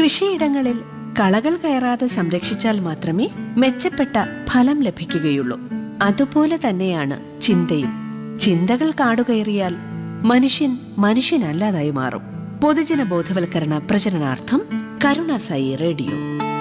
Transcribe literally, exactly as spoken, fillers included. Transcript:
കൃഷിയിടങ്ങളിൽ കളകൾ കയറാതെ സംരക്ഷിച്ചാൽ മാത്രമേ മെച്ചപ്പെട്ട ഫലം ലഭിക്കുകയുള്ളൂ. അതുപോലെ തന്നെയാണ് ചിന്തയും. ചിന്തകൾ കാടുകയറിയാൽ മനുഷ്യൻ മനുഷ്യനല്ലാതായി മാറും. പൊതുജന ബോധവൽക്കരണ പ്രചരണാർത്ഥം കരുണാസായി റേഡിയോ.